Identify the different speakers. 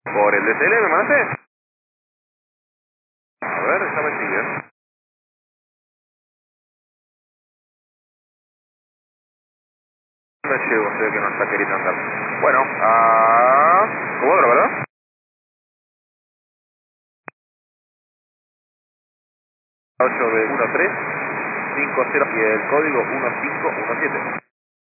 Speaker 1: Por el DCL, ¿me mandaste? A ver, déjame seguir. No llego, sé que no está queriendo andar. Bueno, Comodoro, ¿verdad? 8 de 1350 y el código 1517.